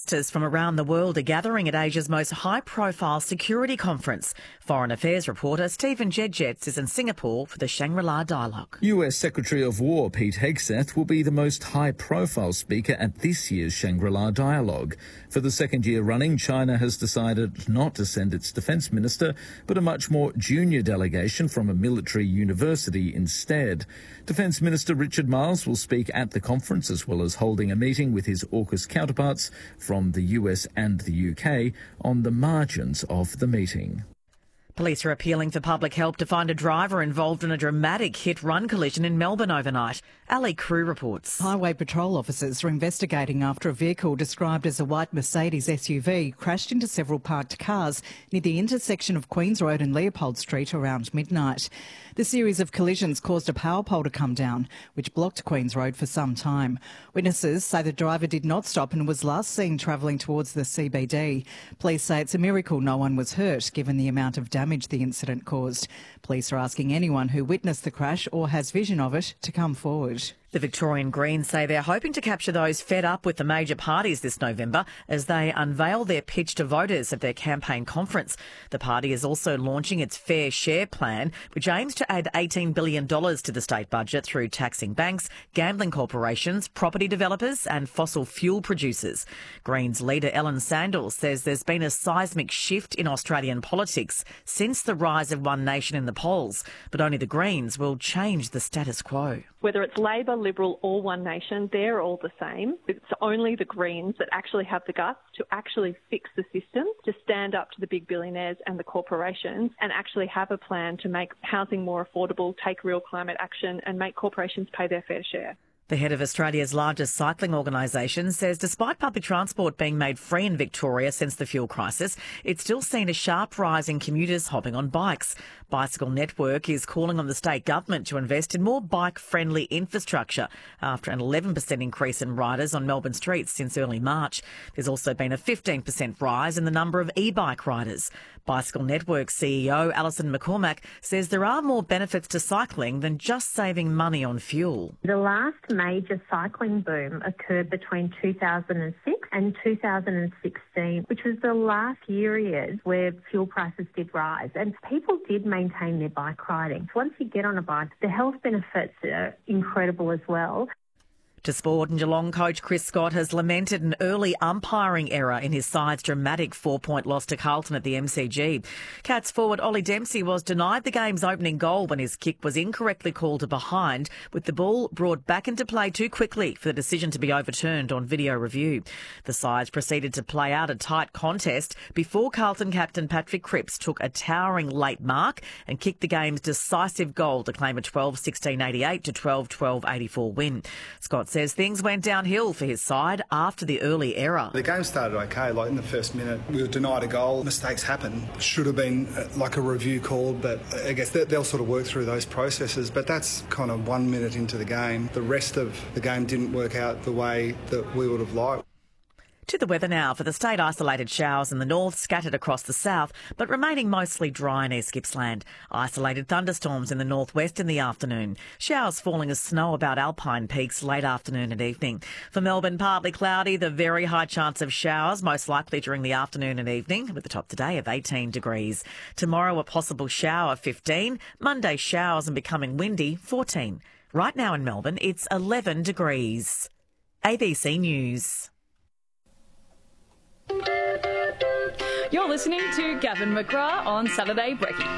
ministers from around the world are gathering at Asia's most high-profile security conference. Foreign Affairs reporter Stephen Jedgetts is in Singapore for the Shangri-La Dialogue. US Secretary of War Pete Hegseth will be the most high-profile speaker at this year's Shangri-La Dialogue. For the second year running, China has decided not to send its defence minister, but a much more junior delegation from a military university instead. Defence Minister Richard Marles will speak at the conference, as well as holding a meeting with his AUKUS counterparts from the US and the UK on the margins of the meeting. Police are appealing for public help to find a driver involved in a dramatic hit-run collision in Melbourne overnight. Ali Crew reports. Highway patrol officers are investigating after a vehicle described as a white Mercedes SUV crashed into several parked cars near the intersection of Queen's Road and Leopold Street around midnight. The series of collisions caused a power pole to come down, which blocked Queen's Road for some time. Witnesses say the driver did not stop and was last seen travelling towards the CBD. Police say it's a miracle no one was hurt, given the amount of damage the incident caused. Police are asking anyone who witnessed the crash or has vision of it to come forward. The Victorian Greens say they're hoping to capture those fed up with the major parties this November as they unveil their pitch to voters at their campaign conference. The party is also launching its Fair Share plan, which aims to add $18 billion to the state budget through taxing banks, gambling corporations, property developers and fossil fuel producers. Greens leader Ellen Sandals says there's been a seismic shift in Australian politics since the rise of One Nation in the polls, but only the Greens will change the status quo. Whether it's Labor, Liberal or One Nation, they're all the same. It's only the Greens that actually have the guts to actually fix the system, to stand up to the big billionaires and the corporations and actually have a plan to make housing more affordable, take real climate action and make corporations pay their fair share. The head of Australia's largest cycling organisation says despite public transport being made free in Victoria since the fuel crisis, it's still seen a sharp rise in commuters hopping on bikes. Bicycle Network is calling on the state government to invest in more bike-friendly infrastructure after an 11% increase in riders on Melbourne streets since early March. There's also been a 15% rise in the number of e-bike riders. Bicycle Network CEO Alison McCormack says there are more benefits to cycling than just saving money on fuel. The last major cycling boom occurred between 2006 and 2016, which was the last period where fuel prices did rise and people did maintain their bike riding. Once you get on a bike, the health benefits are incredible as well. To sport, and Geelong coach Chris Scott has lamented an early umpiring error in his side's dramatic 4-point loss to Carlton at the MCG. Cats forward Ollie Dempsey was denied the game's opening goal when his kick was incorrectly called to behind, with the ball brought back into play too quickly for the decision to be overturned on video review. The sides proceeded to play out a tight contest before Carlton captain Patrick Cripps took a towering late mark and kicked the game's decisive goal to claim a 12-16-88 to 12-12-84 win. Scott says things went downhill for his side after the early error. The game started okay. Like in the first minute, we were denied a goal. Mistakes happen. Should have been like a review called, but I guess they'll sort of work through those processes. But that's kind of 1 minute into the game. The rest of the game didn't work out the way that we would have liked. To the weather now. For the state, isolated showers in the north, scattered across the south, but remaining mostly dry in East Gippsland. Isolated thunderstorms in the northwest in the afternoon. Showers falling as snow about alpine peaks late afternoon and evening. For Melbourne, partly cloudy, the very high chance of showers, most likely during the afternoon and evening, with the top today of 18 degrees. Tomorrow, a possible shower, 15. Monday, showers and becoming windy, 14. Right now in Melbourne, it's 11 degrees. ABC News. You're listening to Gavin McGrath on Saturday Brekkie.